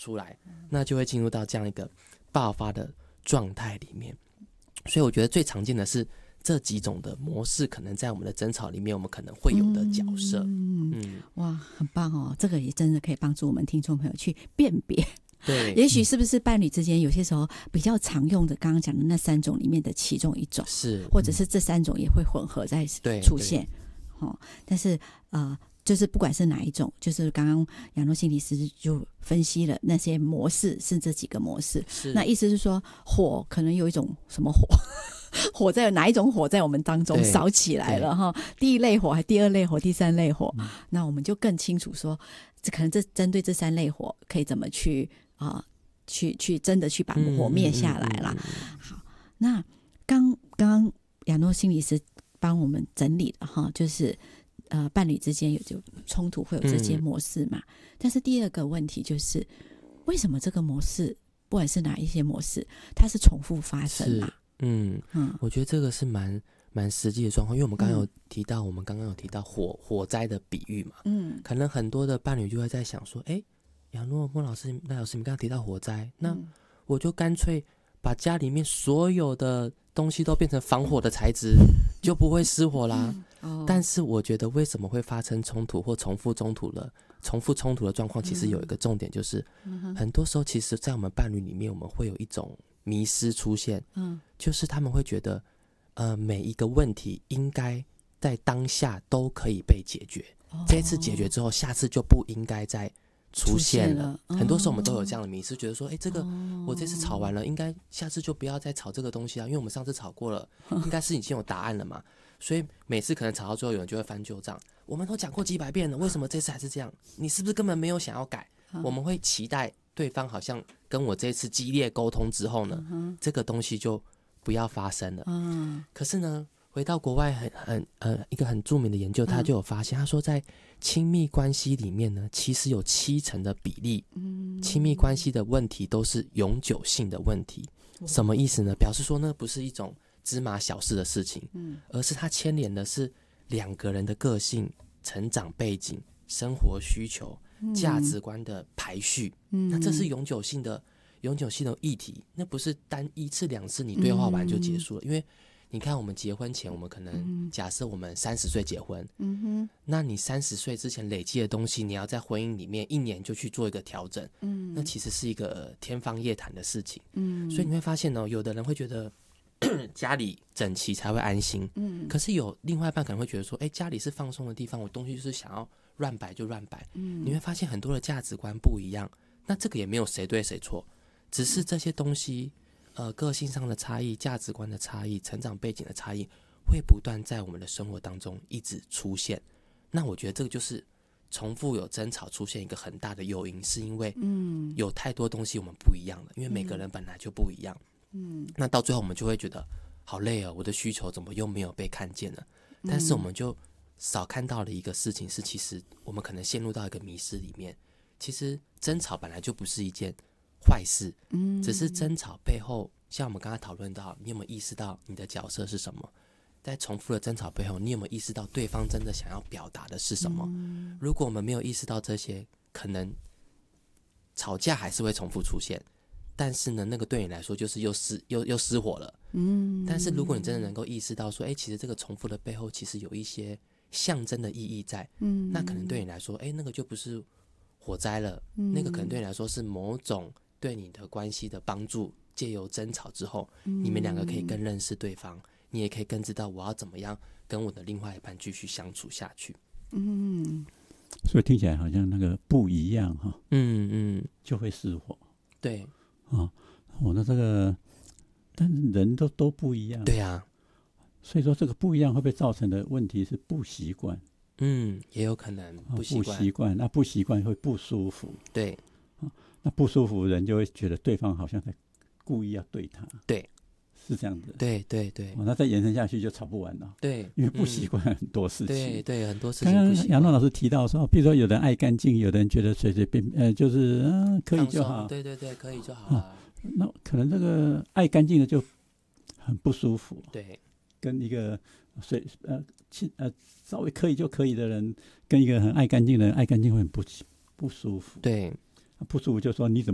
出来，那就会进入到这样一个爆发的状态里面。所以我觉得最常见的是这几种的模式，可能在我们的争吵里面我们可能会有的角色。 哇，很棒哦，这个也真的可以帮助我们听众朋友去辨别。 对， 也许是不是伴侣之间有些时候比较常用的刚刚讲的那3种里面的其中一种， 是， 或者是这3种也会混合在出现。但是就是不管是哪一种，就是刚刚亚诺心理师就分析了那些模式是这几个模式。那意思是说，火可能有一种什么火，火在哪一种火在我们当中烧起来了哈？第一类火，还第二类火，第三类火。那我们就更清楚说，可能针对这3类火可以怎么去去真的去把火灭下来啦。好，那刚刚亚诺心理师帮我们整理了哈，就是伴侣之间有冲突会有这些模式嘛。但是第二个问题就是，为什么这个模式不管是哪一些模式，它是重复发生嘛？ 我觉得这个是蛮实际的状况，因为我们刚刚有提到，火灾的比喻嘛，可能很多的伴侣就会在想说，亚诺莫老师赖老师，你刚刚提到火灾，那我就干脆把家里面所有的东西都变成防火的材质，就不会失火啦。但是我觉得为什么会发生冲突或重复冲突的状况，其实有一个重点，就是很多时候其实在我们伴侣里面，我们会有一种迷失出现，就是他们会觉得每一个问题应该在当下都可以被解决，这一次解决之后下次就不应该再出现了。很多时候我们都有这样的迷思，觉得说这个我这次吵完了，应该下次就不要再吵这个东西啊，因为我们上次吵过了，应该是已经有答案了嘛。所以每次可能吵到最后，有人就会翻旧账，我们都讲过几百遍了，为什么这次还是这样？你是不是根本没有想要改？我们会期待对方好像跟我这次激烈沟通之后呢，这个东西就不要发生了。可是呢，回到国外一个很著名的研究，他就有发现，他说在亲密关系里面呢，其实有70%的比例，亲密关系的问题都是永久性的问题。什么意思呢？表示说那不是一种芝麻小事的事情，而是它牵连的是2个人的个性、成长背景、生活需求、价值观的排序。那这是永久性的议题，那不是单1次2次你对话完就结束了。因为你看我们结婚前，我们可能假设我们30岁结婚，那你30岁之前累积的东西，你要在婚姻里面1年就去做一个调整，那其实是一个天方夜谭的事情。所以你会发现有的人会觉得家里整齐才会安心，可是有另外一半可能会觉得说，家里是放松的地方，我东西就是想要乱摆就乱摆。你会发现很多的价值观不一样，那这个也没有谁对谁错，只是这些东西个性上的差异、价值观的差异、成长背景的差异会不断在我们的生活当中一直出现。那我觉得这个就是重复有争吵出现一个很大的诱因，是因为有太多东西我们不一样了，因为每个人本来就不一样。那到最后我们就会觉得好累哦，我的需求怎么又没有被看见了？但是我们就少看到了一个事情是，其实我们可能陷入到一个迷思里面。其实争吵本来就不是一件坏事，只是争吵背后，像我们刚才讨论到，你有没有意识到你的角色是什么？在重复的争吵背后，你有没有意识到对方真的想要表达的是什么？如果我们没有意识到这些，可能吵架还是会重复出现。但是呢，那个对你来说就是又失火了。但是如果你真的能够意识到说，其实这个重复的背后其实有一些象征的意义在，那可能对你来说，那个就不是火灾了，那个可能对你来说是某种对你的关系的帮助。借由争吵之后，你们2个可以更认识对方，你也可以更知道我要怎么样跟我的另外一半继续相处下去。 所以听起来好像那个不一样哈，就会失火。 对。 那这个，但是人都不一样， 对啊， 所以说这个不一样会不会造成的问题是不习惯， 也有可能不习惯， 那不习惯会不舒服， 对， 那不舒服人就会觉得对方好像在故意要对他， 对， 是这样子， 对， 那再延伸下去就吵不完了， 对， 因为不习惯很多事情， 对，很多事情不习惯。 刚刚杨诺老师提到说，比如说有人爱干净，有人觉得随随便就是可以就好， 对，可以就好了。 那可能这个爱干净的就很不舒服， 对， 跟一个稍微可以就可以的人，跟一个很爱干净的人爱干净会很不舒服， 对， 不舒服就说你怎么